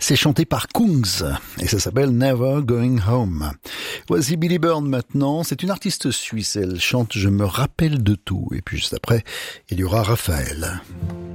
c'est chanté par Kungs et ça s'appelle Never Going Home. Voici Billy Byrne maintenant, c'est une artiste suisse, elle chante Je me rappelle de tout et puis juste après, il y aura Raphaël.